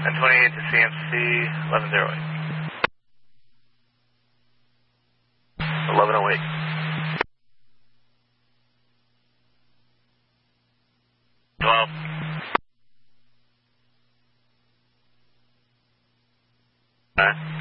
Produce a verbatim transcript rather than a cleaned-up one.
ten twenty-eight to C M C, eleven oh eight. eleven oh eight. twelve. Alright.